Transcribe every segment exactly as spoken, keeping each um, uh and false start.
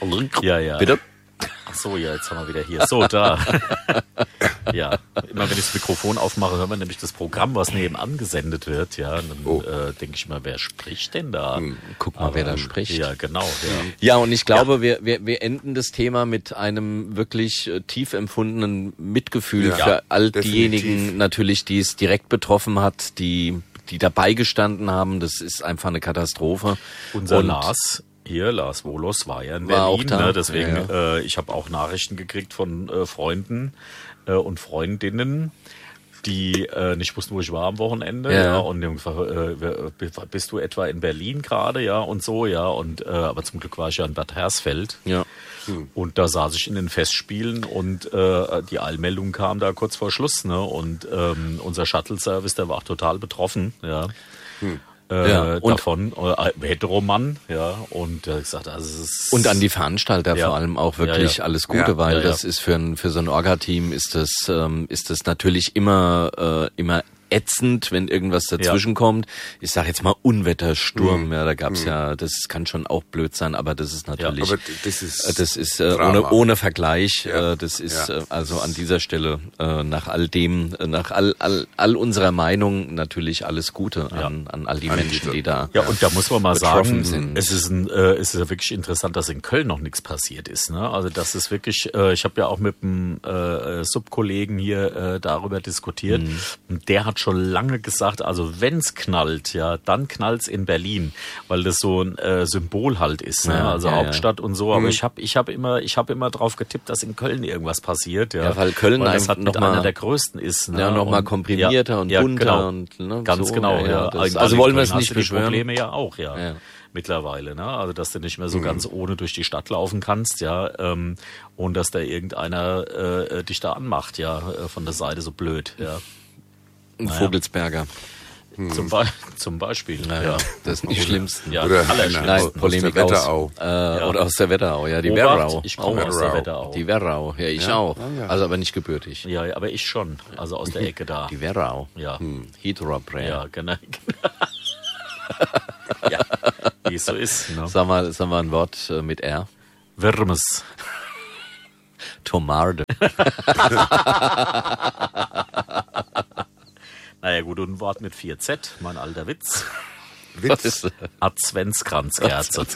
Ja, ja. Bitte? Ach so, ja, jetzt haben wir wieder hier. So, da. Ja, immer wenn ich das Mikrofon aufmache, hören wir nämlich das Programm, was nebenan gesendet wird. Ja, und dann Oh. äh, denke ich immer, wer spricht denn da? Hm, guck mal, Aber, wer da spricht. Ja, genau. Ja. Ja, und ich glaube, wir, wir, wir enden das Thema mit einem wirklich äh, tief empfundenen Mitgefühl Ja, für all definitiv. diejenigen natürlich, die es direkt betroffen hat, die, die dabei gestanden haben. Das ist einfach eine Katastrophe. Unser Und Lars, hier, Lars Wolos, war ja in War Berlin. auch da. Ne? Deswegen, Ja, Äh, ich habe auch Nachrichten gekriegt von äh, Freunden äh, und Freundinnen, die äh, nicht wussten, wo ich war am Wochenende. Ja. Ja, und die haben gefragt, äh, wer- bist du etwa in Berlin gerade? Ja, und so, ja. Und äh, aber zum Glück war ich ja in Bad Hersfeld. Ja. Und da saß ich in den Festspielen und äh, die Eilmeldung kam da kurz vor Schluss, ne? Und ähm, unser Shuttle-Service, der war auch total betroffen, ja. Hm. Äh, Ja, und- davon, äh, Heteromann, ja. Und äh, gesagt, also es ist Und an die Veranstalter Ja. vor allem auch wirklich Ja, ja. alles Gute, Ja. weil Ja, ja. das ist für ein für so ein Orga-Team ist das ähm, ist das natürlich immer äh, immer ätzend, wenn irgendwas dazwischen kommt. Ich sage jetzt mal Unwetter, Sturm, Mhm. ja, da gab's ja, das kann schon auch blöd sein, aber das ist natürlich Aber das ist, Äh, Das ist äh, Drama. ohne, ohne Vergleich. Ja. Äh, das ist Ja. äh, also an dieser Stelle äh, nach all dem, äh, nach all, all, all unserer Meinung natürlich alles Gute an, an all die An Menschen, diese- die da. Ja, und da muss man mal betroffen sagen, sind. es ist ein, äh, es ist ja wirklich interessant, dass in Köln noch nichts passiert ist. Ne? Also das ist wirklich, äh, ich habe ja auch mit einem äh, Subkollegen hier äh, darüber diskutiert Mhm. und der hat schon lange gesagt, also wenn's knallt, ja, dann knallt's in Berlin, weil das so ein äh, Symbol halt ist, ne? Ja, also ja, ja. Hauptstadt und so. Aber ich habe, ich habe immer, ich habe immer drauf getippt, dass in Köln irgendwas passiert, ja, Ja, weil Köln weil das einfach halt mit noch mal- einer der größten ist, ne? Ja, noch mal Und- komprimierter ja, und ja, bunter genau. und ne, Ganz so, genau, ja. das, In also wollen wir Köln es hast nicht du die beschwören. Probleme ja auch, ja. Ja. Mittlerweile, ne? Also dass du nicht mehr so ganz ohne durch die Stadt laufen kannst, ja, ähm, und dass da irgendeiner äh, dich da anmacht, ja, äh, von der Seite so blöd, ja. Ein Vogelsberger. Zum, Be zum Beispiel. Ja, ja. Das sind die schlimmsten. Ja, Oder allerschlimmsten. einer Nein, aus Polemik der aus, Wetterau. äh, oder aus der Wetterau, ja, die Obacht, Wetterau. ich komme aus der Wetterau. Wetterau. Die Wetterau, ja, ich Ja? auch. Ah, ja. Also aber nicht gebürtig. Ja, aber ich schon, also aus der Ecke da. Die Wetterau. Ja, Hydrobrä. ja, genau. Ja, wie es so ist, ne? Sag mal, sag mal ein Wort äh, mit R. Wirmes. Tomate. Naja gut, und ein Wort mit vier Z, mein alter Witz. Was ist Adventskranzkerze.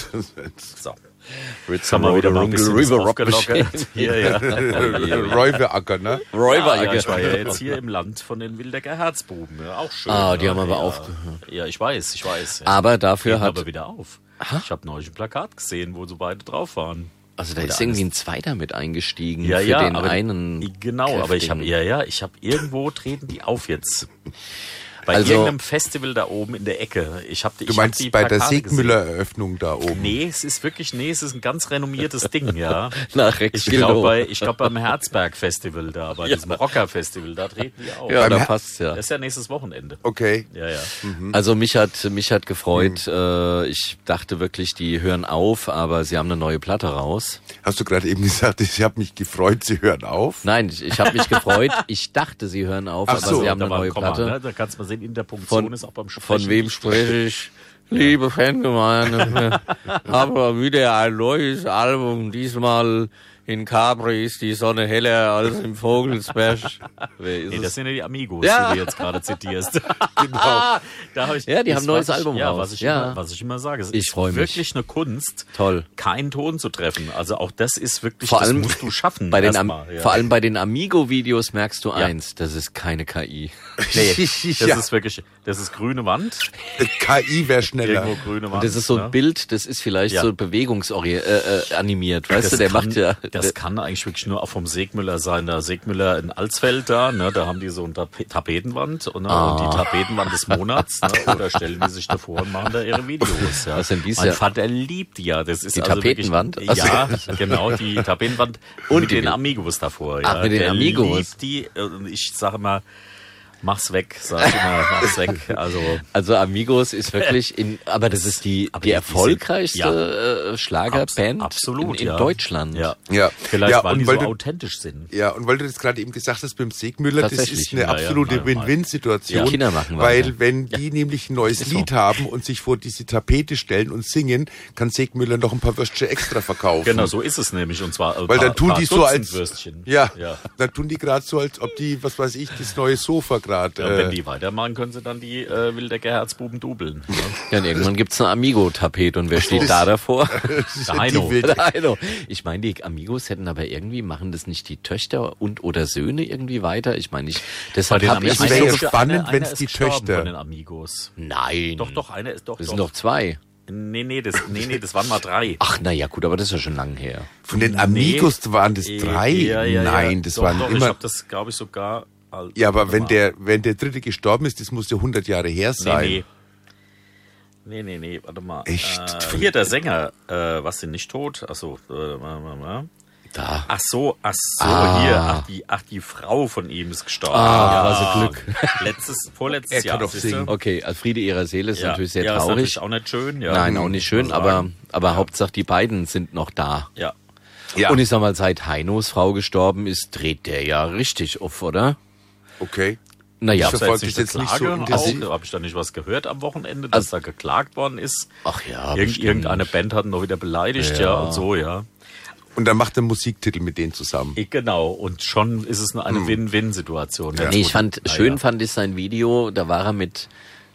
So. Jetzt Haben wir wieder mal ein bisschen was aufgelockert. Hier, ja. Räuberacker, ne? Räuber. Ja, ich war ja jetzt hier im Land von den Wildecker Herzbuben. Ja, auch schön. Ah, die ja, haben aber ja. aufgehört. Ja, ich weiß, ich weiß. Ja. Aber dafür Gehen hat, aber wieder auf. Ich habe neulich ein Plakat gesehen, wo so beide drauf waren. also da Oder ist irgendwie ein Zweiter mit eingestiegen Ja, für ja, den aber einen. genau, aber ich habe kräftigen. ja, ja, ich habe irgendwo treten die auf jetzt. Bei Also- irgendeinem Festival da oben in der Ecke. Ich habe die, Du ich hab meinst die bei der Plakate gesehen. Segmüller-Eröffnung da oben? Nee, es ist wirklich, nee, es ist ein ganz renommiertes Ding, ja. Nach Ich Rexwillow. glaube bei, ich glaub, beim Herzberg-Festival da, bei diesem Rocker-Festival, da treten die auf. Ja, Beim da Her- passt's ja. Das ist ja nächstes Wochenende. Okay. Ja, ja. Also mich hat mich hat gefreut. Äh, ich dachte wirklich, die hören auf, aber sie haben eine neue Platte raus. Hast du gerade eben gesagt, ich habe mich gefreut, Sie hören auf? Nein, ich, ich habe mich gefreut. Ich dachte, sie hören auf, Ach aber so, sie haben Da eine war ein neue Komma, Platte. ne? Da kannst du mal sehen, Interpunktion Von, ist auch beim Sprechen. von wem spreche ich? Liebe Fangemeinde, haben wieder ein neues Album. Diesmal in Capri ist die Sonne heller als im Vogelsberg. Wer ist Nee, es? das sind ja die Amigos, Ja. die du jetzt gerade zitierst. Genau. Da hab ich, Ja, die das, haben ein neues was ich, Album Ja, raus. was ich, Ja. Immer, was ich immer sage, es Ich ist freu mich. wirklich eine Kunst, Toll. keinen Ton zu treffen. Also auch das ist wirklich, Vor das allem musst du schaffen. Bei den Am erstmal, ja. Vor allem bei den Amigo-Videos merkst du Ja. eins, das ist keine K I. Nee, das Ja. ist wirklich, das ist grüne Wand, K I wäre schneller. irgendwo grüne Wand. Und das ist so ein ne? Bild, das ist vielleicht Ja. so bewegungsorientiert, äh, äh, animiert, weißt Das du, der kann, macht ja... das der, kann eigentlich wirklich nur auch vom Segmüller sein. Der Segmüller in Alsfeld da, ne, da haben die so eine Tape- Tapetenwand und, ne, Ah. und die Tapetenwand des Monats, ne, oder stellen die sich davor und machen da ihre Videos. Ja. Was denn dies mein ja? Vater liebt die ja. Das ist Die also Tapetenwand? Wirklich, ja, genau, die Tapetenwand Und mit die- den Amigos davor. Ja. Ach, mit den Der Amigos. liebt die, und ich sage mal, Mach's weg, sag ich immer, mach's weg. Also, Also Amigos ist wirklich in, aber das ist die, aber die die- erfolgreichste ja. äh, Schlagerband Abs- absolut, in, in ja. Deutschland. ja. Ja. Vielleicht, Ja, weil und die weil so du- authentisch sind. Ja, und weil du das gerade eben gesagt hast beim Segmüller, das Tatsächlich. ist eine Ja, ja, absolute mal, mal. Win-Win-Situation. Ja, Kinder machen weil weiter. wenn die nämlich ein neues Ist so. Lied haben und sich vor diese Tapete stellen und singen, kann Segmüller noch ein paar Würstchen extra verkaufen. Genau, so ist es nämlich. Und zwar ein Weil paar, dann tun paar die so Dutzend als Würstchen. ja, ja. dann tun die gerade so, als ob die, was weiß ich, das neue Sofa gerade. Ja, Äh, wenn die weitermachen, können sie dann die äh, Wildecker Herzbuben dubeln. Ne? Ja, und irgendwann gibt's eine Amigo-Tapete und wer steht da davor? Der Heino. die Wilde- Heino. Ich meine, die Amigos hätten aber irgendwie, machen das nicht die Töchter und oder Söhne irgendwie weiter? Ich meine, ich, Bei deshalb den habe ich Das mich wäre so ja gefragt. spannend, einer- wenn's einer die ist gestorben Töchter- Von den Amigos. Nein. Doch, doch, einer ist doch. Das doch. sind doch zwei. Nee, nee, das, nee, nee, das waren mal drei. Ach, na ja, gut, aber das ist ja schon lang her. Von den Amigos waren das Eh, drei? ja, ja, Nein, ja. das doch, waren doch, Ich immer. habe das, glaube ich, sogar. Ja, aber warte wenn mal. der, wenn der dritte gestorben ist, das muss ja hundert Jahre her sein. Nee, nee. Nee, nee, nee, warte mal. Echt? Äh, hier, der Sänger, äh, was sind nicht tot? Achso, äh, mal, mal, mal. Da. Ach so, ach so, Ah. hier, ach die, ach die Frau von ihm ist gestorben. Ah, war so Glück. Letztes, vorletztes Er kann Jahr. doch siehste? singen. Okay, also Friede ihrer Seele ist Ja, natürlich sehr ja, ist traurig. natürlich auch nicht schön. Ja. Nein, auch nicht schön, Muss man aber, sagen. aber Hauptsache die beiden sind noch da. Ja. Ja, Und ich sag mal, seit Heinos Frau gestorben ist, dreht der ja richtig auf, oder? okay. Naja, Ich verfolge Jetzt das jetzt nicht so Klage intensiv. auch, habe ich da nicht was gehört am Wochenende, dass da geklagt worden ist. ach ja, Irgend, bestimmt. irgendeine Band hat ihn noch wieder beleidigt, ja. Ja. und so, ja. Und dann macht er Musiktitel mit denen zusammen. Ich, genau, und schon ist es eine, eine Win-Win-Situation. Nee, ich fand, Naja. schön fand ich sein Video, da war er mit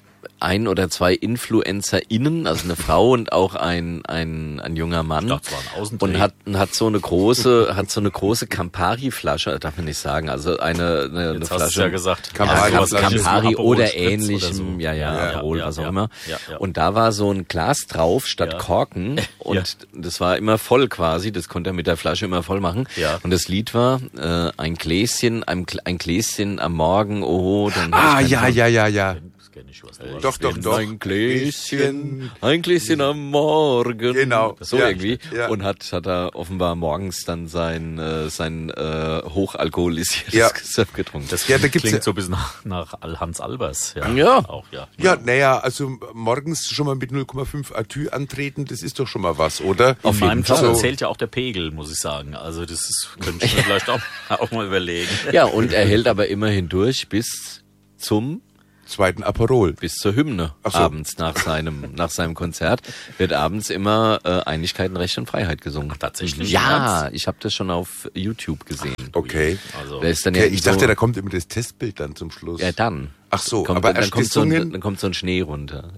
ein oder zwei InfluencerInnen, also eine Frau und auch ein, ein, ein junger Mann. Ich dachte, es war ein Außendreh. Und hat, und hat so eine große, hat so eine große Campari-Flasche, darf man nicht sagen, also eine, eine, eine Jetzt hast du Flasche. es ja gesagt. Campari- sowas Flasche. Ähnliches wie Campari Aperol oder Spritz ähnlichem, so. ja, ja, Ja, Aperol, ja, was auch ja, immer. ja, ja. Und da war so ein Glas drauf statt Ja. Korken und das war immer voll quasi, das konnte er mit der Flasche immer voll machen. Ja. Und das Lied war äh, ein Gläschen, ein, Gl- ein Gläschen am Morgen, oh, dann hab Ah, ich ja, keinen ja, ja, ja. Das kenn ich, was du hast. Doch, doch, doch. Ein Gläschen, ein Gläschen am Morgen. Genau. So Ja. irgendwie. Ja. Und hat, hat er offenbar morgens dann sein, äh, sein äh, hochalkoholisiertes Ja. Gesöff getrunken. Das Ja, da gibt's klingt ja- so ein bisschen nach, nach Al- Hans Albers. Ja. Ja. Auch, ja. Ja, naja, also morgens schon mal mit null Komma fünf Atü antreten, das ist doch schon mal was, oder? Auf meinem Job So. zählt ja auch der Pegel, muss ich sagen. Also das ist, könnte ich mir vielleicht auch, auch mal überlegen. Ja, und er hält aber immerhin durch bis zum Zweiten Aperol. bis zur Hymne Ach so. abends nach seinem nach seinem Konzert wird abends immer äh, Einigkeit, Recht und Freiheit gesungen. Ach, tatsächlich? Ja, ich habe das schon auf YouTube gesehen. Okay. Also, Da ist dann Okay, ja ich so, dachte, da kommt immer das Testbild dann zum Schluss. ja dann. Ach so, kommt, aber dann, erst kommt so ein, gesungen? dann kommt so ein Schnee runter.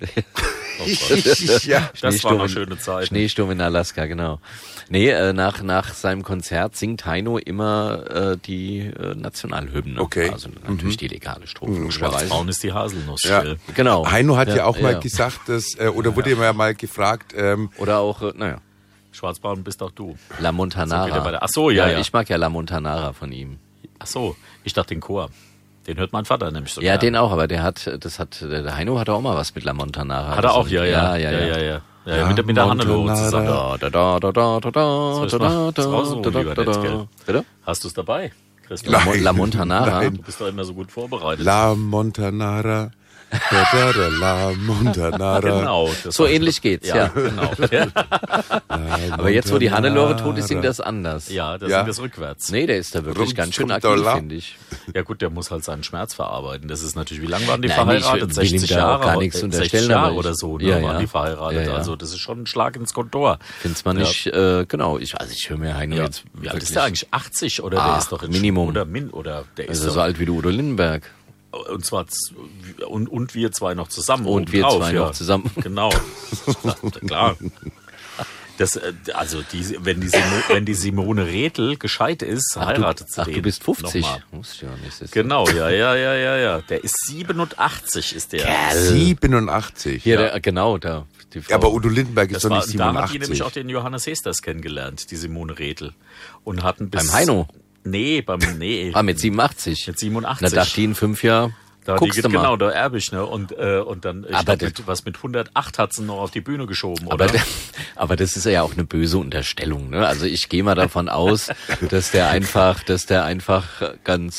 ja. das war Schneesturm eine in- schöne Zeit. Schneesturm in Alaska, genau. Nee, äh, nach, nach seinem Konzert singt Heino immer äh, die äh, Nationalhymne. Okay. Also natürlich die legale Strophe, logischerweise. Braun ist die Haselnuss. Ja. Gell? Genau. Heino hat ja, Ja, auch mal ja. gesagt, dass, äh, oder wurde ja mal gefragt, ähm, Oder auch, äh, naja, Schwarzbraun bist auch du. La So, Montanara. wieder bei der- Ach so, ja, ja. Ich mag ja La Montanara von ihm. Ach so, ich dachte den Chor. Den hört mein Vater nämlich so. Ja, gern. den auch, aber der hat, das hat, der Heino hatte auch mal was mit La Montanara. Hat er auch, gesungen. ja, ja. ja, ja, ja. ja, ja. Ja, ja, mit, der- mit der Hannelore Montanara. zusammen. Da, da, da, da, da, da, Soll ich da, mal da, das raussuchen, da, lieber da, da, Netzgeld? Bitte? Hast du es dabei, Christoph? La, Mon- La Montanara. Nein. Du bist doch immer so gut vorbereitet. La Montanara, da, da, da, La Montanara. Genau. das So war- ähnlich geht's, ja. Genau. Ja, Aber jetzt, wo die Hannelore tot ist, singt das anders. ja das Ja. sind das rückwärts. Nee, der ist da wirklich Rums ganz schön kommt aktiv, da la. finde ich. Ja gut, der muss halt seinen Schmerz verarbeiten. Das ist natürlich, wie lange waren die Nein, verheiratet? ich will ihm sechzig da auch Jahre, gar nichts äh, unterstellen, sechzig Jahre aber ich- oder so, ne, ja, waren ja. die verheiratet. Ja, ja. Also das ist schon ein Schlag ins Kontor. Find's man Ja. nicht, äh, genau, ich, also ich höre mir Heino Ja. jetzt Wie alt wirklich- ist der eigentlich? achtzig oder der Ach, ist doch jetzt Minimum. Schon, oder min oder der ist Also doch, so alt wie du, Udo Lindenberg. und zwar z- und, und wir zwei noch zusammen Und wir obendrauf, zwei ja. noch zusammen. Genau. Klar. Das, äh, also die, wenn die Simo, wenn die Simone Redl gescheit ist, heiratet du, sie ach, den. du bist fünfzig. Nochmal. Musst du ja nicht. Das- Genau, ja, ja, ja, ja, ja. Der ist siebenundachtzig, ist der. siebenundachtzig. Hier, ja. der, genau, da. Die Frau. Ja, aber Udo Lindenberg ist Das doch war, nicht da hat die nämlich siebenundachtzig. auch den Johannes Hesters kennengelernt, die Simone Redl. Und hatten bis. Beim Heino? Nee, beim, nee. Ah, mit siebenundachtzig. Mit siebenundachtzig. Na, dachte ich in fünf Jahren. Da die, Guckst du mal. genau, da erb ich, ne? Und, äh, und dann, ich Aber glaub, mit, was mit hundertacht hat sie noch auf die Bühne geschoben, Aber, oder? der, aber das ist ja auch eine böse Unterstellung, ne? Also ich gehe mal davon aus, dass der einfach, dass der einfach ganz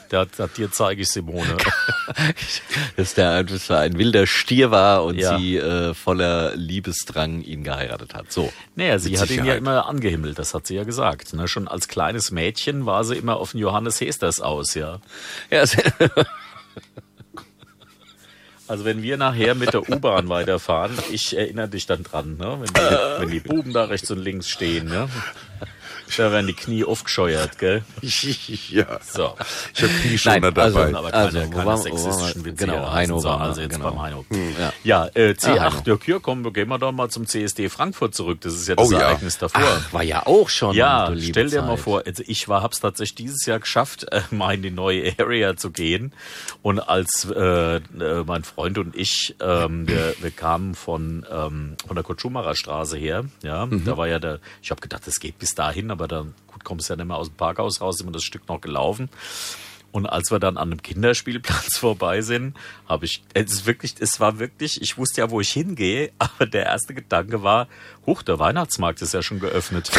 Der, der, dir zeige ich Simone. Dass der dass er ein wilder Stier war und Ja. sie äh, voller Liebesdrang ihn geheiratet hat. So. Naja, sie Mit hat ihn ja Sicherheit. immer angehimmelt, das hat sie ja gesagt. Ne? Schon als kleines Mädchen war sie immer auf den Johannes Hesters aus, ja. Ja, sehr- Also wenn wir nachher mit der U-Bahn weiterfahren, ich erinnere dich dann dran, ne? wenn, die, wenn die Buben da rechts und links stehen, ne? Da werden die Knie aufgescheuert, gell? Ja, So. ich habe Knieschoner Nein, also- dabei. Aber keine, Also, wo keine waren- wo sexistischen waren wir? Witze. Genau, hier. Heino so, waren wir, also jetzt genau. beim Heino. ja. Ja, äh, C Ah, acht, Heino. ja, hier, komm, gehen wir doch mal zum C S D Frankfurt zurück. Das ist ja das Oh ja. Ereignis davor. Ach, war ja auch schon. Ja, du liebe stell dir mal Zeit. vor, also ich war, hab's tatsächlich dieses Jahr geschafft, äh, mal in die neue Area zu gehen. Und als äh, äh, mein Freund und ich, ähm, wir, wir kamen von ähm, von der Kurt-Schumacher Straße her, ja, Mhm. da war ja der, ich habe gedacht, das geht bis dahin, aber dann gut, kommst ja nicht mehr aus dem Parkhaus raus, sind wir das Stück noch gelaufen. Und als wir dann an einem Kinderspielplatz vorbei sind, habe ich, es ist wirklich, es war wirklich, ich wusste ja, wo ich hingehe, aber der erste Gedanke war, huch, der Weihnachtsmarkt ist ja schon geöffnet.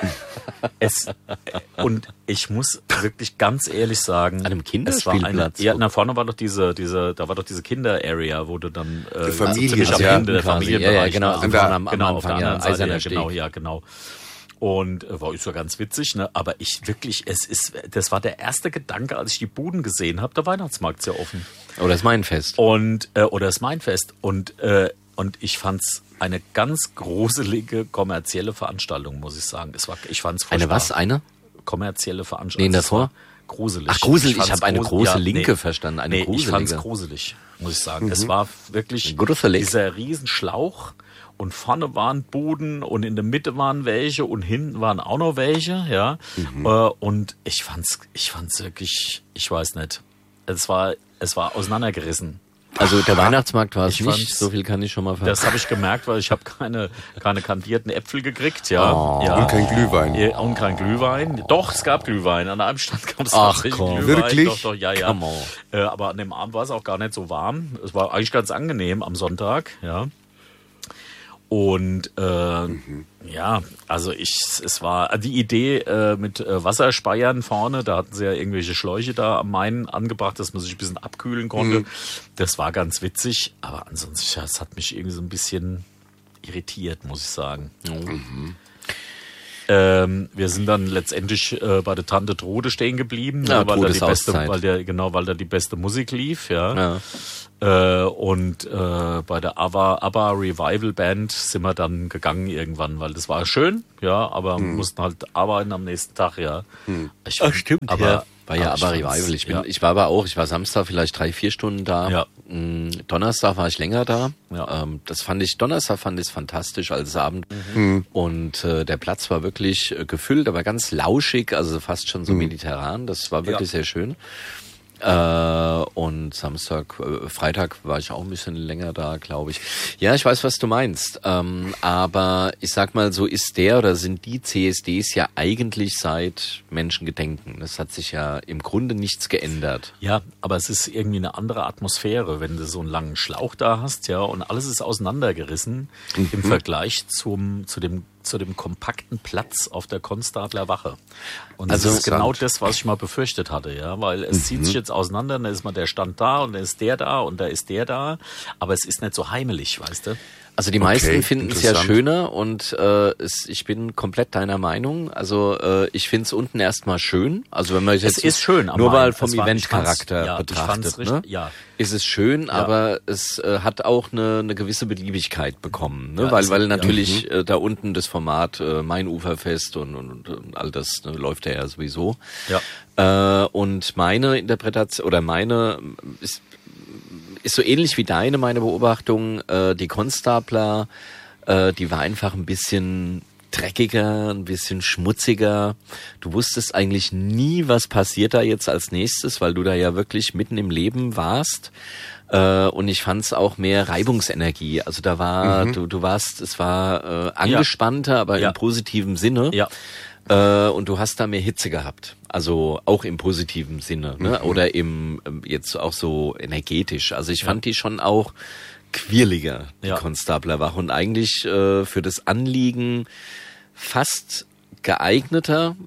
es, und ich muss wirklich ganz ehrlich sagen, An einem es war eine, Kinderspielplatz? ja, na vorne war doch diese, diese, da war doch diese Kinder-Area, wo du dann, äh, Die Familie, so ziemlich am ja, Ende der quasi. Familienbereich, Ja, ja, genau, ne? also Also vorne am- am genau, auf der Anfang, ja, anderen Seite, Eiserner ja, genau, Steg. ja, genau. Und äh, war ist ja ganz witzig, ne? Aber ich wirklich, es ist, das war der erste Gedanke, als ich die Buden gesehen habe, der Weihnachtsmarkt ist ja offen. Oh, das ist mein Fest. Und äh, oder das Mainfest. Und äh, und ich fand's eine ganz gruselige kommerzielle Veranstaltung, muss ich sagen. Es war, ich fand's furchtbar. Eine was? Eine? Kommerzielle Veranstaltung. Nee, Es davor? war Gruselig. Ach, gruselig. fand's Ich habe eine grus- große ja, Linke nee. verstanden. Eine Nee, ich fand's gruselige. gruselig, muss ich sagen. Es war wirklich Gruselig. dieser Riesenschlauch und vorne waren Buden und in der Mitte waren welche und hinten waren auch noch welche, ja. Äh, und ich fand's, ich fand's wirklich, ich weiß nicht. Es war, es war auseinandergerissen. Also der Weihnachtsmarkt war es Ich nicht. fand's- So viel kann ich schon mal Das verraten. habe ich gemerkt, weil ich habe keine, keine kandierten Äpfel gekriegt, ja. Oh. ja. Und kein Glühwein. Ja, und kein Glühwein. Doch, es gab Glühwein. An einem Stand gab es Ach, tatsächlich komm. Glühwein. Wirklich? Doch, doch, ja, ja. Come on. Äh, aber an dem Abend war es auch gar nicht so warm. Es war eigentlich ganz angenehm am Sonntag, ja. Und äh, ja, also ich, es war die Idee äh, mit äh, Wasserspeiern vorne, da hatten sie ja irgendwelche Schläuche da am Main angebracht, dass man sich ein bisschen abkühlen konnte. Das war ganz witzig, aber ansonsten, ja, es hat mich irgendwie so ein bisschen irritiert, muss ich sagen. Ähm, wir sind dann letztendlich äh, bei der Tante Trude stehen geblieben, Ja, ne, weil da die beste, Todesauszeit. weil der genau, weil da die beste Musik lief, ja. Ja. Äh, und äh, bei der ABBA, ABBA Revival Band sind wir dann gegangen irgendwann, weil das war schön, ja, aber wir mussten halt arbeiten am nächsten Tag, ja. Ich, Ach, stimmt. aber, ja. War ja ich aber fand's- Revival. Ich bin, ja. ich war aber auch, ich war Samstag vielleicht drei, vier Stunden da. Ja. Mm, Donnerstag war ich länger da. Ja. Ähm, das fand ich, Donnerstag fand ich fantastisch als Abend. Mhm. Und äh, der Platz war wirklich äh, gefüllt, aber ganz lauschig, also fast schon so mediterran. Das war wirklich Ja. sehr schön. Äh, und Samstag, äh, Freitag war ich auch ein bisschen länger da, glaube ich. Ja, ich weiß, was du meinst. Ähm, aber ich sag mal, so ist der oder sind die C S Ds ja eigentlich seit Menschengedenken. Das hat sich ja im Grunde nichts geändert. Ja, aber es ist irgendwie eine andere Atmosphäre, wenn du so einen langen Schlauch da hast, ja, und alles ist auseinandergerissen im Vergleich zum, zu dem, zu dem kompakten Platz auf der Konstadler Wache. Und Also- das ist genau das, was ich mal befürchtet hatte, ja, weil es zieht sich jetzt auseinander, dann ist mal der Stand da und dann ist der da und da ist der da, aber es ist nicht so heimelig, weißt du? Also die Okay, meisten finden es ja interessant. schöner und äh, es, ich bin komplett deiner Meinung. Also äh, ich finde es unten erstmal schön. Also wenn man jetzt ist schön am nur mal Main. vom Es war- ich Eventcharakter fand's- ja, ich betrachtet, fand's ne? richtig- ja. ist es schön, aber es äh, hat auch eine, eine gewisse Beliebigkeit bekommen, ne? Ja, weil es- weil ja. natürlich äh, da unten das Format äh, Main Uferfest und, und, und all das ne, läuft ja sowieso. Ja. Äh, und meine Interpretation oder meine ist, ist so ähnlich wie deine, meine Beobachtung. Äh, die Constapler, äh, die war einfach ein bisschen dreckiger, ein bisschen schmutziger. Du wusstest eigentlich nie, was passiert da jetzt als nächstes, weil du da ja wirklich mitten im Leben warst. Äh, und ich fand es auch mehr Reibungsenergie. Also da war, du, du warst, es war äh, angespannter, aber Ja. im positiven Sinne. Ja. Äh, und du hast da mehr Hitze gehabt. Also auch im positiven Sinne, ne? Oder im ähm, jetzt auch so energetisch. Also ich fand die schon auch quirliger, die Ja. Konstablerwache. Und eigentlich äh, für das Anliegen fast geeigneter.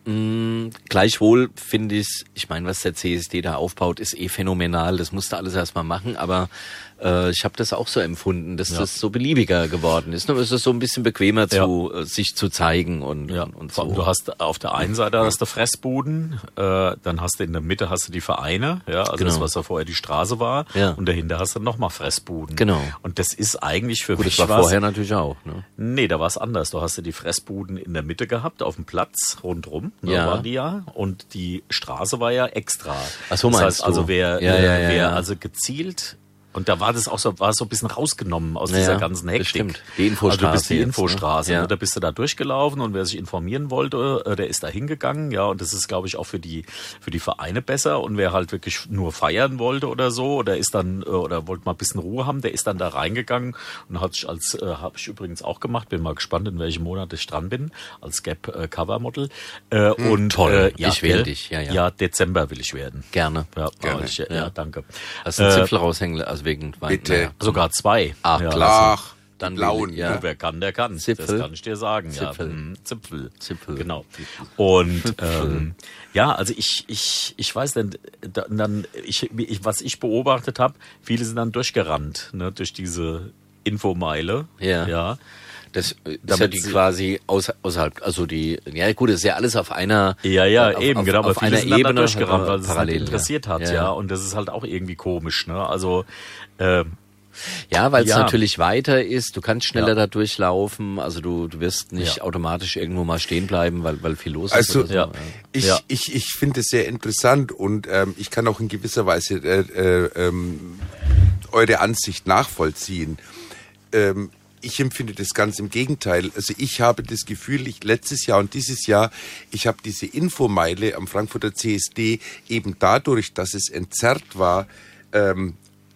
Mm, gleichwohl finde ich, ich meine, was der C S D da aufbaut, ist eh phänomenal. Das musste alles erstmal machen, aber äh, ich habe das auch so empfunden, dass Ja. das so beliebiger geworden ist. Nur ist es so ein bisschen bequemer, zu, äh, sich zu zeigen und, Ja, und vor allem, so. du hast auf der einen Seite hast du Fressbuden, äh, dann hast du in der Mitte hast du die Vereine, ja, also Genau. das, was da vorher die Straße war, Ja. und dahinter hast du nochmal Fressbuden. Genau. Und das ist eigentlich für Gut, mich das war was- vorher natürlich auch. Ne? Nee, da war es anders. Du hast ja die Fressbuden in der Mitte gehabt, auf dem Platz rundrum, ne, Ja. waren die ja, und die Straße war ja extra. Ach so, das meinst heißt also, du? wer, Ja, äh, ja, ja, wer ja. also gezielt, und da war das auch so, war es so ein bisschen rausgenommen aus Ja, dieser ja, ganzen das Hektik. stimmt. Die Infostraße Also du bist die jetzt, ne? Infostraße, Ja. ne? Da bist du da durchgelaufen, und wer sich informieren wollte, äh, der ist da hingegangen, ja, und das ist, glaube ich, auch für die, für die Vereine besser, und wer halt wirklich nur feiern wollte oder so, oder ist dann, äh, oder wollte mal ein bisschen Ruhe haben, der ist dann da reingegangen und hat sich als, äh, habe ich übrigens auch gemacht, bin mal gespannt, in welchem Monat ich dran bin, als Gap äh, Covermodel, äh, und, toll. äh, ja, Ich wähl gell? dich, ja, ja. Ja, Dezember will ich werden. Gerne. Ja, Gerne. Ich, ja, Ja. ja, danke. Hast du einen Äh, Zipfel raushängen, also wegen Wein. bitte. Naja. Sogar zwei. Ach, ja. klasse. Ach, Dann die blauen, will ich- ja. Wer kann, der kann. Zipfel. Das kann ich dir sagen. Zipfel. Ja. Hm, Zipfel. Zipfel. Genau. Und ähm, ja, also ich ich ich weiß denn, da- dann ich, ich was ich beobachtet habe, viele sind dann durchgerannt, ne, durch diese Infomeile. Ja. Ja. Das ist ja Damit die sie- quasi aus, außerhalb, also die, ja gut, das ist ja alles auf einer, Ja, ja, auf, eben, auf, genau, aber auf viele einer sind dann da Ebene durchgerannt, weil es es parallel nicht interessiert ja. hat, ja. Ja, ja. Und das ist halt auch irgendwie komisch, ne? Also ähm, Ja, weil es Ja. natürlich weiter ist, du kannst schneller Ja. da durchlaufen, also du, du wirst nicht Ja. automatisch irgendwo mal stehen bleiben, weil, weil viel los ist. Also oder so. ja. ich, Ja. ich, ich finde es sehr interessant, und ähm, ich kann auch in gewisser Weise äh, äh, ähm, eure Ansicht nachvollziehen. Ähm, ich empfinde das ganz im Gegenteil. Also ich habe das Gefühl, ich letztes Jahr und dieses Jahr, ich habe diese Infomeile am Frankfurter C S D eben dadurch, dass es entzerrt war, ähm,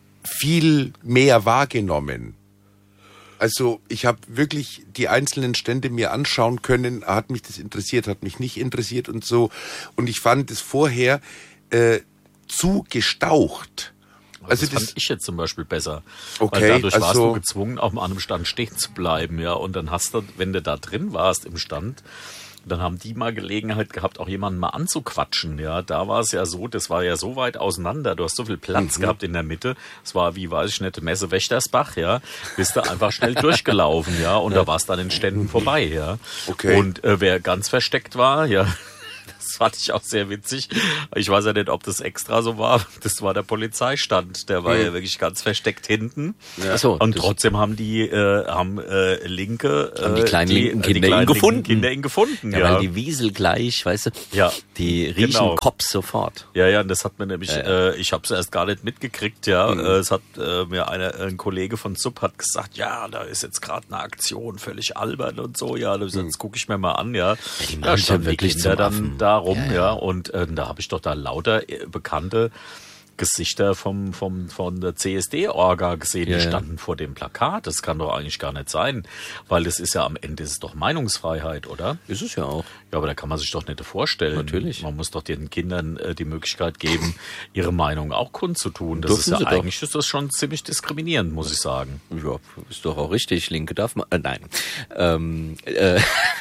viel mehr wahrgenommen. Also ich habe wirklich die einzelnen Stände mir anschauen können, hat mich das interessiert, hat mich nicht interessiert und so. Und ich fand es vorher äh, zu gestaucht. Also das, fand ich jetzt zum Beispiel besser. Okay, Weil dadurch warst also- du gezwungen, auf einem Stand stehen zu bleiben, ja. Und dann hast du, wenn du da drin warst im Stand, dann haben die mal Gelegenheit gehabt, auch jemanden mal anzuquatschen, ja. Da war es ja so, das war ja so weit auseinander, du hast so viel Platz Mhm. gehabt in der Mitte. Es war, wie weiß ich nicht, Messe Wächtersbach, ja. Bist du einfach schnell durchgelaufen, ja. Und da war es dann in Ständen vorbei, ja. Okay. Und äh, wer ganz versteckt war, ja. Das fand ich auch sehr witzig. Ich weiß ja nicht, ob das extra so war. Das war der Polizeistand. Der war Mhm. ja wirklich ganz versteckt hinten. Ach so, Und das- trotzdem haben die, äh, haben äh, linke, äh, Haben die kleinen linken äh, Kinder ihn kleinen linken gefunden. Kinder ihn gefunden, Ja, ja. weil die Wiesel gleich, weißt du, Ja, die riechen genau. Cops sofort. Ja, ja, und das hat mir nämlich, Ja, ja. Äh, ich habe es erst gar nicht mitgekriegt, ja. Äh, es hat äh, mir einer, ein Kollege von Sub hat gesagt, ja, da ist jetzt gerade eine Aktion, völlig albern und so, ja, das, das gucke ich mir mal an, ja. die Ja, machen standen ja wirklich die Kinder zum dann Affen. da rum, Ja, ja, ja. und äh, da habe ich doch da lauter äh, bekannte Gesichter vom, vom, von der C S D-Orga gesehen, Ja, die ja. standen vor dem Plakat. Das kann doch eigentlich gar nicht sein, weil das ist ja am Ende ist es doch Meinungsfreiheit, oder? Ist es ja auch. Ja, aber da kann man sich doch nicht vorstellen. Natürlich. Man muss doch den Kindern äh, die Möglichkeit geben, ihre Meinung auch kundzutun. Das Dürfen ist ja sie doch. eigentlich ist das schon ziemlich diskriminierend, muss ich sagen. Ja, ist doch auch richtig. Linke darf man. Äh, nein. Ähm, äh,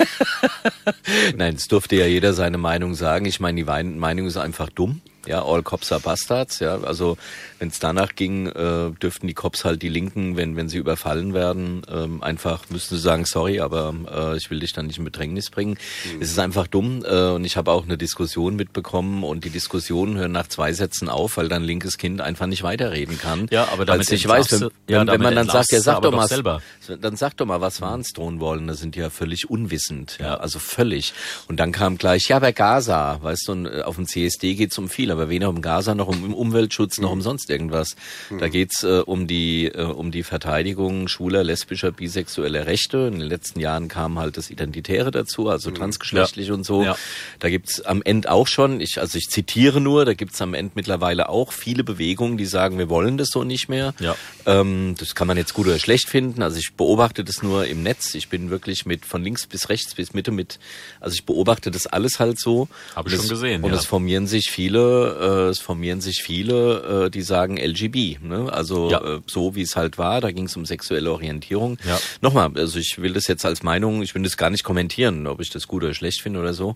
nein, es durfte ja jeder seine Meinung sagen. Ich meine, die Wein- Meinung ist einfach dumm. Ja, all cops are bastards. Ja, also wenn es danach ging, äh, dürften die Cops halt die Linken, wenn wenn sie überfallen werden, ähm, einfach müssten sie sagen, sorry, aber äh, ich will dich dann nicht in Bedrängnis bringen. Es ist einfach dumm. Äh, und ich habe auch eine Diskussion mitbekommen, und die Diskussionen hören nach zwei Sätzen auf, weil dann linkes Kind einfach nicht weiterreden kann. Ja, aber damit Weil's nicht weiß, wenn, entlarvst du- ja, wenn, wenn man damit dann sagt, ja, entlarvst du sag aber doch doch mal, selber. dann sag doch mal, was waren's drohen wollen. Das sind ja völlig unwissend, ja, Ja. also völlig. Und dann kam gleich, ja, bei Gaza, weißt du, und äh, auf dem C S D geht's um viel, aber weder um Gaza noch um Umweltschutz noch um sonst irgendwas. Da geht's äh, um die äh, um die Verteidigung schwuler, lesbischer, bisexueller Rechte. In den letzten Jahren kam halt das Identitäre dazu, also transgeschlechtlich Ja. und so. Ja. Da gibt's am Ende auch schon, ich also ich zitiere nur, da gibt's am Ende mittlerweile auch viele Bewegungen, die sagen, wir wollen das so nicht mehr. Ja. Ähm, das kann man jetzt gut oder schlecht finden. Also ich beobachte das nur im Netz. Ich bin wirklich mit von links bis rechts bis Mitte mit, also ich beobachte das alles halt so. Hab ich Und schon es, gesehen, Und ja. es formieren sich viele, äh, es formieren sich viele, äh, die sagen L G B. Ne? Also Ja. äh, so wie es halt war. Da ging es um sexuelle Orientierung. Ja. Nochmal, also ich will das jetzt als Meinung, ich will das gar nicht kommentieren, ob ich das gut oder schlecht finde oder so.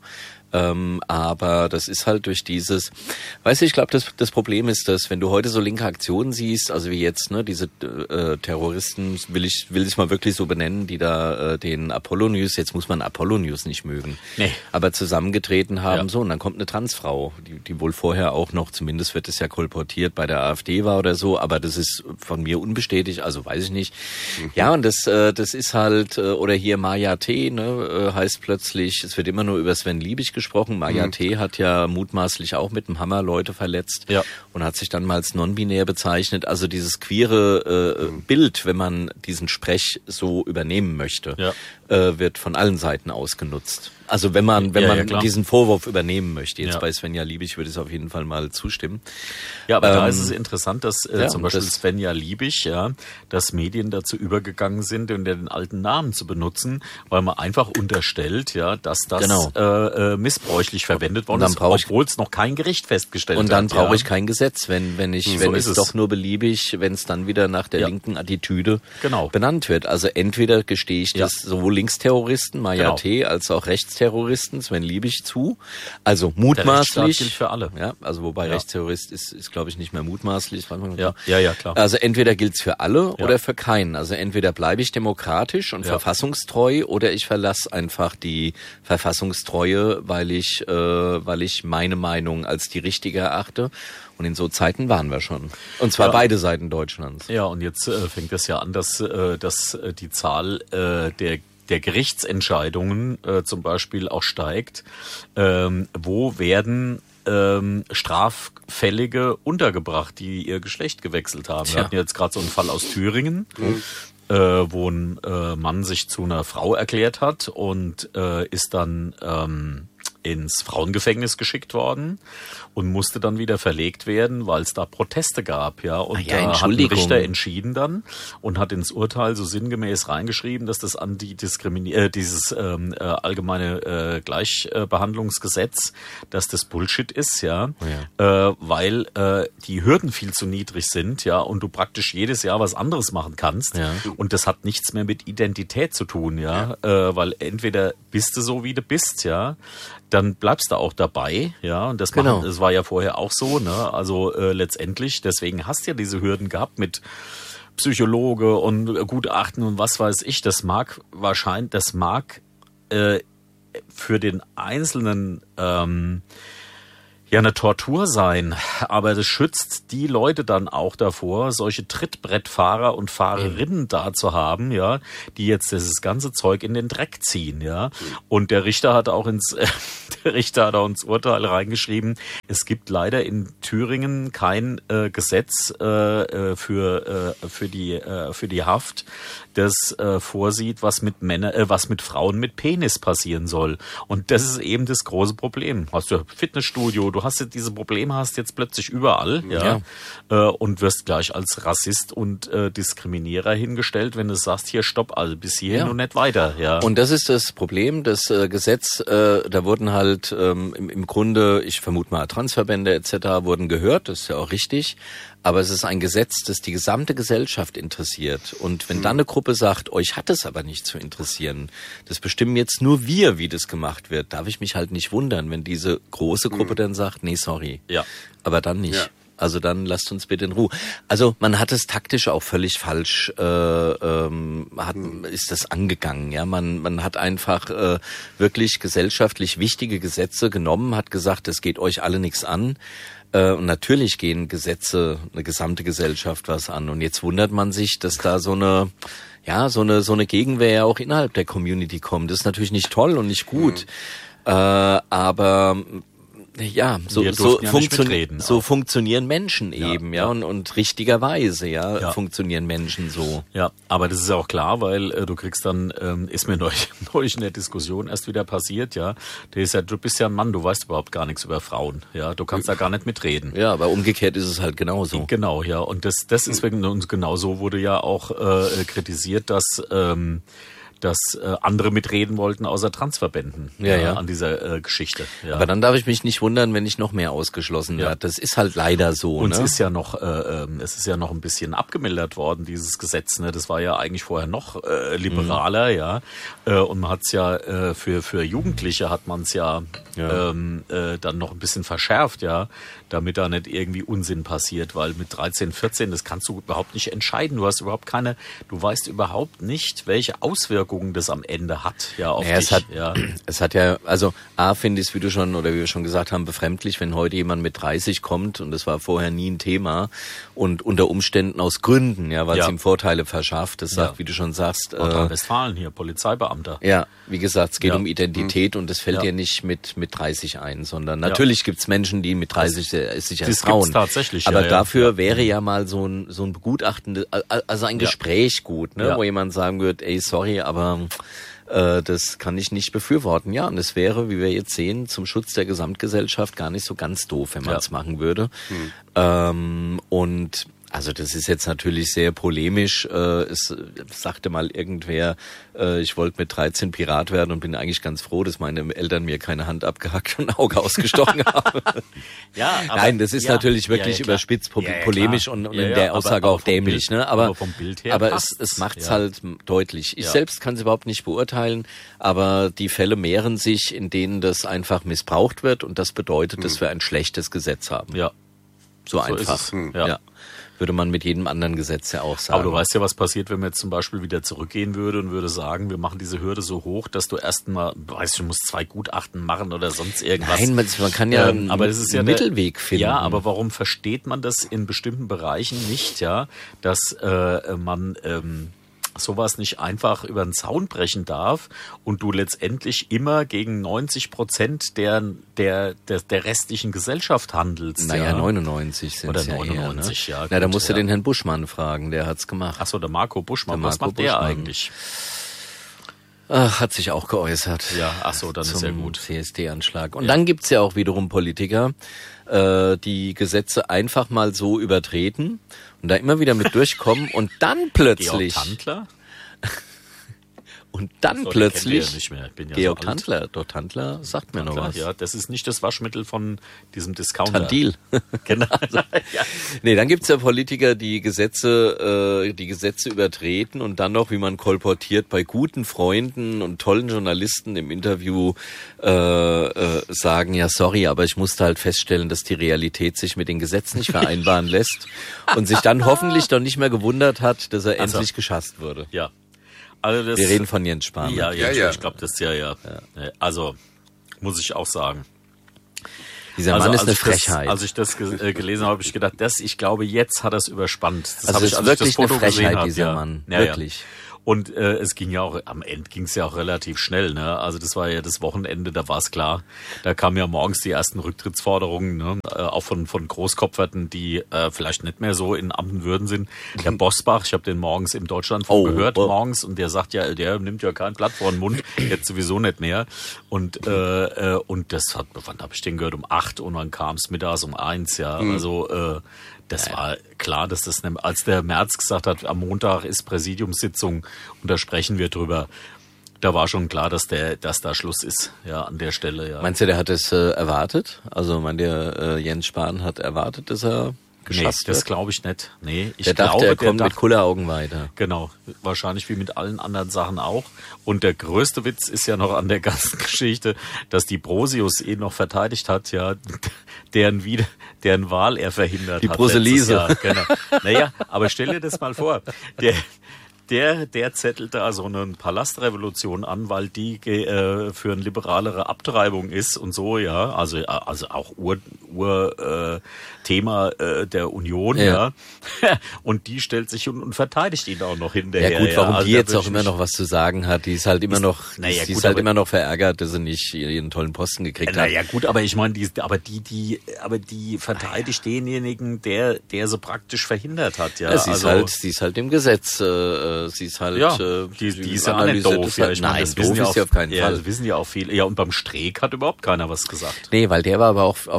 Ähm, aber das ist halt durch dieses, weißt du, ich glaube, das, das Problem ist, dass wenn du heute so linke Aktionen siehst, also wie jetzt, ne, diese äh, Terroristen, will ich will ich mal wirklich so benennen, die da äh, den Apollo News, jetzt muss man Apollo News nicht mögen, nee. aber zusammengetreten haben, ja. so, und dann kommt eine Transfrau, die, die wohl vorher auch noch, zumindest wird es ja kolportiert, bei der AfD war oder so, aber das ist von mir unbestätigt, also weiß ich nicht. Mhm. Ja, und das äh, das ist halt, äh, oder hier Maya T, ne, äh, heißt plötzlich, es wird immer nur über Sven Liebig gesprochen. Maya mhm. T. hat ja mutmaßlich auch mit dem Hammer Leute verletzt ja. und hat sich dann mal als non-binär bezeichnet. Also dieses queere äh, mhm. Bild, wenn man diesen Sprech so übernehmen möchte, ja. äh, wird von allen Seiten ausgenutzt. Also wenn man wenn ja, man ja, diesen Vorwurf übernehmen möchte, jetzt ja. bei Svenja Liebig würde ich auf jeden Fall mal zustimmen. Ja, aber ähm, da ist es interessant, dass äh, ja, zum Beispiel das, Svenja Liebig, ja, dass Medien dazu übergegangen sind, den alten Namen zu benutzen, weil man einfach unterstellt, ja, dass das genau. äh, äh, missbräuchlich verwendet worden ist, obwohl es noch kein Gericht festgestellt hat. Und dann hat, brauche ja. ich kein Gesetz, wenn wenn ich so wenn es es. doch nur beliebig, wenn es dann wieder nach der ja. linken Attitüde genau. benannt wird. Also entweder gestehe ich das ja. sowohl Linksterroristen, Maya genau. T, als auch Rechtsterroristen, Sven Liebig zu. Also mutmaßlich. Gilt für alle. Ja, also wobei ja. Rechtsterrorist ist, ist glaube ich nicht mehr mutmaßlich. Ja, ja, ja, klar. Also entweder gilt's für alle ja. oder für keinen. Also entweder bleibe ich demokratisch und ja. verfassungstreu oder ich verlasse einfach die Verfassungstreue, weil ich, äh, weil ich meine Meinung als die richtige erachte. Und in so Zeiten waren wir schon. Und zwar ja. beide Seiten Deutschlands. Ja, und jetzt äh, fängt es ja an, dass, äh, dass äh, die Zahl äh, der der Gerichtsentscheidungen äh, zum Beispiel auch steigt. Ähm, wo werden ähm, Straffällige untergebracht, die ihr Geschlecht gewechselt haben? Tja. Wir hatten jetzt gerade so einen Fall aus Thüringen, mhm. äh, wo ein äh, Mann sich zu einer Frau erklärt hat und äh, ist dann ähm, ins Frauengefängnis geschickt worden und musste dann wieder verlegt werden, weil es da Proteste gab, ja. Und ja, da hat der Richter entschieden dann und hat ins Urteil so sinngemäß reingeschrieben, dass das Antidiskrimini- äh, dieses ähm, äh, allgemeine äh, Gleichbehandlungsgesetz, dass das Bullshit ist, ja, ja. Äh, weil äh, die Hürden viel zu niedrig sind, ja, und du praktisch jedes Jahr was anderes machen kannst. Ja. Und das hat nichts mehr mit Identität zu tun, ja, ja. Äh, weil entweder bist du so, wie du bist, ja, dann bleibst du auch dabei, ja, und das, genau. machen, das war ja vorher auch so, ne, also äh, letztendlich, deswegen hast du ja diese Hürden gehabt mit Psychologe und Gutachten und was weiß ich, das mag wahrscheinlich, das mag äh, für den Einzelnen ähm, ja eine Tortur sein, aber das schützt die Leute dann auch davor, solche Trittbrettfahrer und Fahrerinnen mhm. da zu haben, ja, die jetzt dieses ganze Zeug in den Dreck ziehen, ja. Und der Richter hat auch ins äh, der Richter hat auch ins Urteil reingeschrieben, es gibt leider in Thüringen kein äh, Gesetz äh, für äh, für die äh, für die Haft, das äh, vorsieht, was mit Männer, äh, was mit Frauen mit Penis passieren soll. Und das ist eben das große Problem. Hast du Fitnessstudio, du hast diese Probleme hast jetzt plötzlich überall, ja, ja. Äh, und wirst gleich als Rassist und äh, Diskriminierer hingestellt, wenn du sagst, hier stopp, also bis hierhin ja. und nicht weiter, ja. Und das ist das Problem, das äh, Gesetz, äh, da wurden halt ähm, im, im Grunde, ich vermute mal Transverbände et cetera wurden gehört, das ist ja auch richtig. Aber es ist ein Gesetz, das die gesamte Gesellschaft interessiert. Und wenn mhm. dann eine Gruppe sagt, euch hat es aber nicht zu interessieren, das bestimmen jetzt nur wir, wie das gemacht wird, darf ich mich halt nicht wundern, wenn diese große Gruppe mhm. dann sagt, nee, sorry. Ja. Aber dann nicht. Ja. Also dann lasst uns bitte in Ruhe. Also man hat es taktisch auch völlig falsch, äh, ähm, hat, ist das angegangen. Ja, man man hat einfach äh, wirklich gesellschaftlich wichtige Gesetze genommen, hat gesagt, es geht euch alle nichts an. Äh, und natürlich gehen Gesetze eine gesamte Gesellschaft was an. Und jetzt wundert man sich, dass da so eine ja so eine so eine Gegenwehr auch innerhalb der Community kommt. Das ist natürlich nicht toll und nicht gut, mhm. äh, aber ja, so, so, ja funktio- so funktionieren Menschen ja, eben, ja, ja. Und, und richtigerweise, ja, ja, funktionieren Menschen so. Ja, aber das ist ja auch klar, weil äh, du kriegst dann, ähm, ist mir neulich, neulich in der Diskussion erst wieder passiert, ja, der ist ja, du bist ja ein Mann, du weißt überhaupt gar nichts über Frauen, ja, du kannst da gar nicht mitreden. Ja, aber umgekehrt ist es halt genauso. Genau, ja, und das, das ist wirklich, und genau so wurde ja auch äh, kritisiert, dass, ähm, dass äh, andere mitreden wollten außer Transverbänden Ja, äh, ja. an dieser äh, Geschichte. Ja. Aber dann darf ich mich nicht wundern, wenn ich noch mehr ausgeschlossen Ja. werde. Das ist halt leider so. Und ne? es ist ja noch, äh, ähm, es ist ja noch ein bisschen abgemildert worden, dieses Gesetz. Ne? Das war ja eigentlich vorher noch äh, liberaler, Mhm. ja. Äh, und man hat es ja äh, für für Jugendliche hat man es ja, Ja. Ähm, äh, dann noch ein bisschen verschärft, ja, damit da nicht irgendwie Unsinn passiert, weil mit dreizehn, vierzehn, das kannst du überhaupt nicht entscheiden. Du hast überhaupt keine, du weißt überhaupt nicht, welche Auswirkungen das am Ende hat, ja, auf Naja, dich. es hat, ja. es hat ja, also A, finde ich es, wie du schon, oder wie wir schon gesagt haben, befremdlich, wenn heute jemand mit dreißig kommt, und das war vorher nie ein Thema, und unter Umständen aus Gründen, ja, weil es Ja. ihm Vorteile verschafft, das sagt, Ja. wie du schon sagst, äh, Nordrhein-Westfalen hier, Polizeibeamter. ja, wie gesagt, es geht Ja. um Identität und das fällt Ja. dir nicht mit mit dreißig ein, sondern natürlich gibt's Menschen, die mit dreißig es sich das erst gibt's trauen. tatsächlich, Aber ja, ja. dafür Ja. wäre ja mal so ein so ein begutachtendes, also ein Ja. Gespräch gut, ne, Ja. wo jemand sagen wird, ey, sorry, aber äh, das kann ich nicht befürworten. Ja, und es wäre, wie wir jetzt sehen, zum Schutz der Gesamtgesellschaft gar nicht so ganz doof, wenn man es Ja. machen würde. Ähm, und also das ist jetzt natürlich sehr polemisch. Äh, es sagte mal irgendwer, äh, ich wollte mit dreizehn Pirat werden und bin eigentlich ganz froh, dass meine Eltern mir keine Hand abgehackt und ein Auge ausgestochen haben. Ja, aber- Nein, das ist ja, natürlich wirklich ja, ja, klar. überspitzt po- Ja, ja, polemisch klar. und, und Ja, in ja, der aber- Aussage aber auch vom dämlich. Bild- Ne? Aber, aber vom Bild her aber es, passt's. es macht's Ja. halt deutlich. Ich Ja. selbst kann es überhaupt nicht beurteilen, aber die Fälle mehren sich, in denen das einfach missbraucht wird, und das bedeutet, dass wir ein schlechtes Gesetz haben. Ja. So, So ist einfach. es. Hm. Ja. Ja. Würde man mit jedem anderen Gesetz ja auch sagen. Aber du weißt ja, was passiert, wenn man jetzt zum Beispiel wieder zurückgehen würde und würde sagen, wir machen diese Hürde so hoch, dass du erst mal, weißt du, du musst zwei Gutachten machen oder sonst irgendwas. Nein, man, man kann ja Ähm, einen, aber das ist ja einen der- Mittelweg finden. Ja, aber warum versteht man das in bestimmten Bereichen nicht, ja, dass äh, man ähm, sowas nicht einfach über den Zaun brechen darf und du letztendlich immer gegen neunzig Prozent der, der, der, der restlichen Gesellschaft handelst. Naja, ja. neunundneunzig sind Oder ja neunundneunzig, eher, ne? ja, Na, da gut, musst du ja. den Herrn Buschmann fragen, der hat's gemacht. Ach so, der Marco Buschmann, Der was Marco macht der Buschmann. eigentlich? Ach, hat sich auch geäußert. Ja, ach so, dann ist zum ja gut. C S D-Anschlag. Und dann gibt's ja auch wiederum Politiker, äh, die Gesetze einfach mal so übertreten und da immer wieder mit durchkommen und dann Georg plötzlich Tandler? und dann So, den plötzlich kennt ihr ja nicht mehr. Ich bin ja Georg so alt. Tandler, doch Tandler sagt mir noch Klar, was. ja, das ist nicht das Waschmittel von diesem Discounter. Tandil. Genau. ja. Nee, dann gibt's ja Politiker, die Gesetze, äh, die Gesetze übertreten und dann noch, wie man kolportiert, bei guten Freunden und tollen Journalisten im Interview äh, äh, sagen, ja sorry, aber ich musste halt feststellen, dass die Realität sich mit den Gesetzen nicht vereinbaren lässt und sich dann hoffentlich doch nicht mehr gewundert hat, dass er Also, endlich geschasst wurde. ja. Also das, Wir reden von Jens Spahn. Ja, ja, Ja, ja. ich glaube, das ist ja, ja. Also, muss ich auch sagen. Dieser Also, Mann ist als eine ich das, Frechheit. als ich das ge äh, gelesen habe, habe ich gedacht, das, ich glaube, jetzt hat er es überspannt. Das Also habe es ich, ist als wirklich ich das Foto eine Frechheit, gesehen habe, dieser ja. Mann. Ja, Wirklich. Ja. Und äh, es ging ja auch, am Ende ging es ja auch relativ schnell, ne? Also das war ja das Wochenende, da war es klar. Da kamen ja morgens die ersten Rücktrittsforderungen, ne? Äh, auch von von Großkopferten, die äh, vielleicht nicht mehr so in Amt und Würden sind. Der Bosbach, ich habe den morgens im Deutschlandfunk Oh, gehört, oh. morgens, und der sagt ja, der nimmt ja kein Blatt vor den Mund, jetzt sowieso nicht mehr. Und äh, äh, und das hat, wann habe ich den gehört? Um acht, und dann kam es mittags um eins, ja. Also äh, das war klar, dass das, ne, als der Merz gesagt hat, am Montag ist Präsidiumssitzung und da sprechen wir drüber, da war schon klar, dass der, dass da Schluss ist, ja, an der Stelle, ja. Meinst du, der hat es äh, erwartet? Also meint der äh, Jens Spahn hat erwartet, dass er Nee, geschasst das wird? glaube ich nicht. Nee, ich Der dachte, glaube, er der kommt mit dachte, Kulleraugen weiter. genau, wahrscheinlich wie mit allen anderen Sachen auch. Und der größte Witz ist ja noch an der ganzen Geschichte, dass die Brosius ihn noch verteidigt hat, ja, deren wieder, deren Wahl er verhindert Die hat. Broseliese. letztes Jahr. Genau. Naja, aber stell dir das mal vor. Der, Der, der zettelte also eine Palastrevolution an, weil die äh, für eine liberalere Abtreibung ist und so, ja. Also, also auch Ur, Ur äh, Thema äh, der Union, ja. ja. Und die stellt sich und, und verteidigt ihn auch noch hinterher. Ja gut, warum ja. Also die jetzt da auch immer noch was zu sagen hat, die ist halt immer ist, noch, naja, die gut, ist halt aber, immer noch verärgert, dass sie nicht ihren tollen Posten gekriegt hat. Naja gut, aber ich meine, die, aber die, die, aber die verteidigt naja. denjenigen, der, der so praktisch verhindert hat, ja. ja sie also, ist halt, sie ist halt im Gesetz, äh, sie ist halt, ja, äh, die, die ist ja auch nicht doof. Halt, ja, ich meine, nein, das doof wissen ja ist auf, sie auf keinen ja, Fall. Das wissen ja auch viele. Ja, und beim Streeck hat überhaupt keiner was gesagt. Nee, weil der war aber auch auf der Entscheidung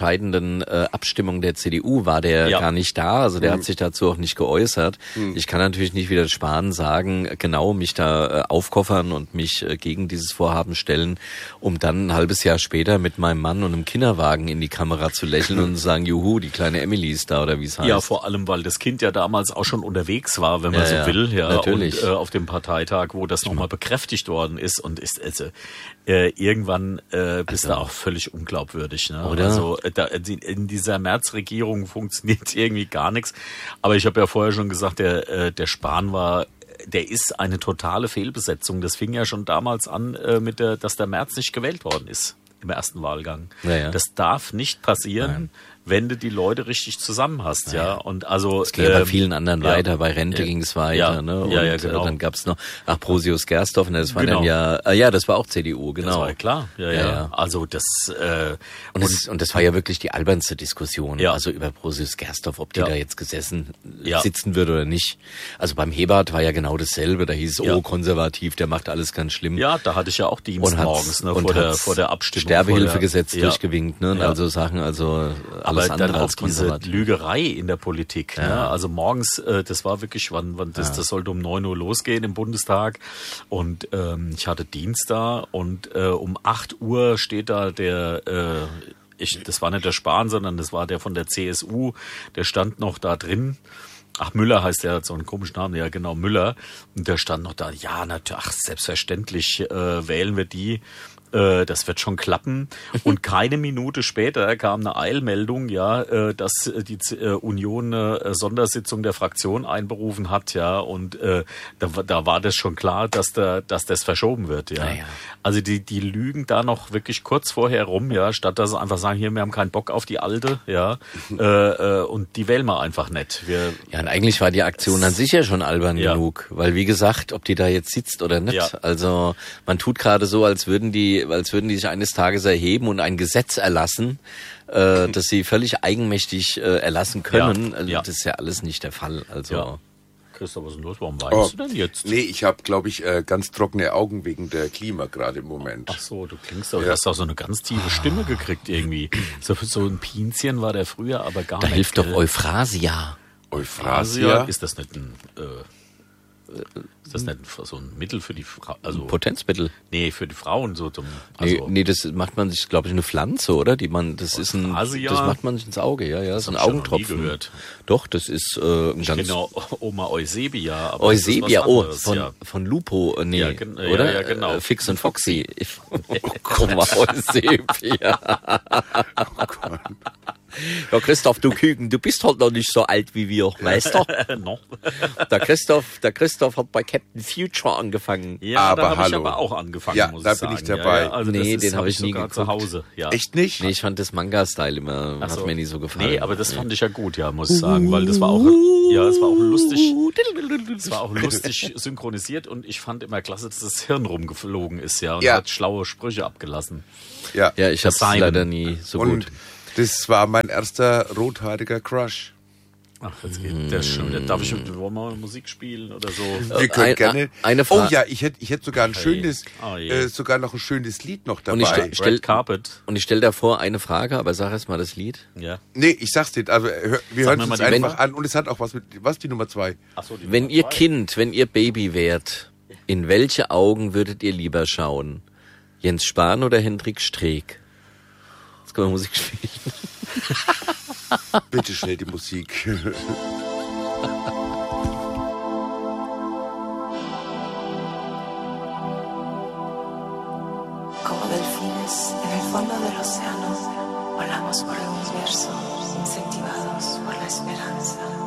entscheidenden äh, Abstimmung der C D U war der Ja. gar nicht da, also der Mhm. hat sich dazu auch nicht geäußert. Mhm. Ich kann natürlich nicht wieder Spahn sagen, genau mich da äh, aufkoffern und mich äh, gegen dieses Vorhaben stellen, um dann ein halbes Jahr später mit meinem Mann und einem Kinderwagen in die Kamera zu lächeln und zu sagen, juhu, die kleine Emily ist da oder wie es heißt. Ja, vor allem, weil das Kind ja damals auch schon unterwegs war, wenn man Ja, so ja, will, ja, natürlich. und äh, auf dem Parteitag, wo das nochmal bekräftigt worden ist und ist also äh, irgendwann äh, bist du auch völlig unglaubwürdig, ne? Oder? Also äh, da, in dieser März-Regierung funktioniert irgendwie gar nichts. Aber ich habe ja vorher schon gesagt, der äh, der Spahn war der ist eine totale Fehlbesetzung. Das fing ja schon damals an, äh, mit der, dass der Merz nicht gewählt worden ist im ersten Wahlgang. Ja, ja. Das darf nicht passieren, Nein. wenn du die Leute richtig zusammen hast, ja. Und also es ging ja bei ähm, vielen anderen ja. weiter, bei Rente Ja. ging es weiter, Ja. ne? Und Ja, ja, genau. äh, dann gab's noch, ach, Prosius Gersdorf, ne, das war Genau. dann ja, äh, ja, das war auch C D U, Das genau. war ja klar, ja, ja. Ja, ja. Also das äh, Und, das, und das war ja wirklich die albernste Diskussion, Ja. also über Prosius Gersdorf, ob die Ja. da jetzt gesessen, Ja. sitzen würde oder nicht. Also beim Hebert war ja genau dasselbe, da hieß es, Ja. oh, konservativ, der macht alles ganz schlimm. ja, da hatte ich ja auch Dienst Und hat's- morgens, ne, und vor der hat's vor der Abstimmung. Sterbehilfegesetz vor der, ja. durchgewinkt, ne? Und Ja. also Sachen, also Aber alles dann andere auch als diese konservativ. Lügerei in der Politik. Ne? Ja. Also morgens, äh, das war wirklich, wann, wann das, das sollte um neun Uhr losgehen im Bundestag. Und ähm, ich hatte Dienst da und äh, um acht Uhr steht da der, äh, ich, das war nicht der Spahn, sondern das war der von der C S U, der stand noch da drin. Ach, Müller heißt der, hat so einen komischen Namen, ja genau, Müller. Und der stand noch da, ja, natürlich, ach, selbstverständlich äh, wählen wir die. Äh, das wird schon klappen. Und keine Minute später kam eine Eilmeldung, ja, äh, dass die äh, Union eine Sondersitzung der Fraktion einberufen hat, ja, und äh, da, da war das schon klar, dass da, dass das verschoben wird, ja. Naja. Also die, die lügen da noch wirklich kurz vorher rum, ja, statt dass sie einfach sagen, hier, wir haben keinen Bock auf die alte, ja, äh, äh, und die wählen wir einfach nicht. Wir, Ja, und eigentlich war die Aktion an sich ja schon albern Ja. genug, weil wie gesagt, ob die da jetzt sitzt oder nicht, Ja. also man tut gerade so, als würden die, als würden die sich eines Tages erheben und ein Gesetz erlassen, äh, das sie völlig eigenmächtig äh, erlassen können. Ja. Also, Ja. das ist ja alles nicht der Fall. Also Ja. Christoph, was ist denn los? Warum weinst Oh, du denn jetzt? nee, ich habe, glaube ich, äh, ganz trockene Augen wegen der Klima gerade im Moment. Ach so, du klingst doch, du Ja. hast doch so eine ganz tiefe Stimme gekriegt irgendwie. So, so ein Pinzchen war der früher, aber gar da nicht. hilft doch gell? Euphrasia. Euphrasia? Ist das nicht ein, äh, ist das nicht so ein Mittel für die Frau, also, Potenzmittel. nee, für die Frauen so zum, Nee, also, nee, das macht man sich, glaube ich, eine Pflanze, oder? Die man, das ist ein, Euphrasia? das macht man sich ins Auge, ja, ja, das ist ein hab ich ja noch nie Augentropfen. gehört. Doch, das ist äh, ein ganz genau, Oma Eusebia. Aber das ist Eusebia, was oh, anderes, von, ja. von Lupo, äh, nee, Ja, gen- ja, oder? ja, genau. Äh, Fix und Foxy. Oma Eusebia. Ja, Christoph, du Küken, du bist halt noch nicht so alt wie wir, Meister. no. Der Christoph, der Christoph hat bei Captain Future angefangen. Ja, Aber da habe ich hallo. aber auch angefangen, Ja, muss da ich bin sagen. ich dabei. Ja, ja, also Nee, das den ist, hab ich nie sogar zu geguckt. Hause. Ja. Echt nicht? Nee, ich fand das Manga-Style immer, Ach hat so. mir nie so gefallen. Nee, aber das fand ich ja gut, ja, muss ich sagen, weil das war auch, ja, es war auch lustig, es war auch lustig synchronisiert und ich fand immer klasse, dass das Hirn rumgeflogen ist, ja, und Ja. hat schlaue Sprüche abgelassen. Ja. Ja, ich hab's Simon. leider nie so Und gut. das war mein erster rothaariger Crush. Ach, jetzt geht der schon wieder. Darf ich, wollen wir mal Musik spielen oder so? Wir können ein- gerne. eine oh Frage. ja, ich hätte ich hätte sogar ein schönes, Oh je. äh, sogar noch ein schönes Lied noch Und ich dabei. stell- stell- Red Carpet. Und ich stelle davor eine Frage, aber sag erst mal das Lied. Ja. Nee, ich sag's dir. Also hör, wir Sag hören mir es mal uns die einfach Nummer. an und es hat auch was mit. Was die Nummer zwei? Ach so, die Wenn Nummer ihr zwei. Kind, wenn ihr Baby wärt, in welche Augen würdet ihr lieber schauen? Jens Spahn oder Hendrik Streeck? Jetzt können wir Musik spielen. Bitte schnell die Musik. Como delfines en el fondo del océano, volamos por el universo, incentivados por la esperanza.